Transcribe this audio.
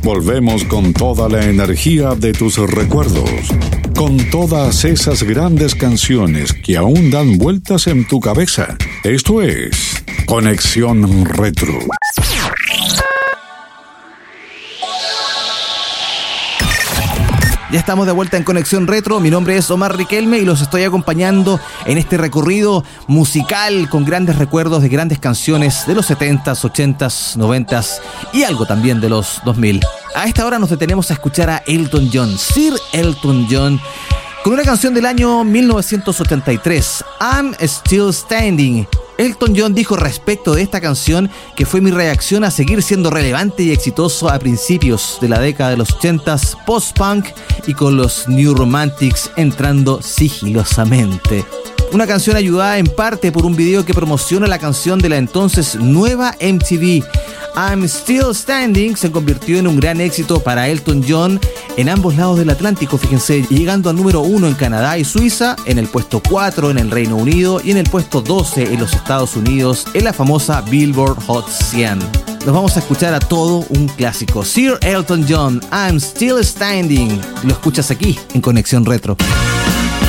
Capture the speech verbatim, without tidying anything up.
Volvemos con toda la energía de tus recuerdos, con todas esas grandes canciones que aún dan vueltas en tu cabeza. Esto es Conexión Retro. Ya estamos de vuelta en Conexión Retro. Mi nombre es Omar Riquelme y los estoy acompañando en este recorrido musical con grandes recuerdos de grandes canciones de los setentas, ochentas, noventas y algo también de los dos mil. A esta hora nos detenemos a escuchar a Elton John, Sir Elton John, con una canción del año mil novecientos ochenta y tres, I'm Still Standing. Elton John dijo respecto de esta canción que fue mi reacción a seguir siendo relevante y exitoso a principios de la década de los ochentas, post-punk y con los New Romantics entrando sigilosamente. Una canción ayudada en parte por un video que promociona la canción de la entonces nueva M T V. I'm Still Standing se convirtió en un gran éxito para Elton John en ambos lados del Atlántico, fíjense, llegando al número uno en Canadá y Suiza, en el puesto cuatro en el Reino Unido y en el puesto doce en los Estados Unidos en la famosa Billboard Hot cien. Nos vamos a escuchar a todo un clásico. Sir Elton John, I'm Still Standing. Lo escuchas aquí en Conexión Retro.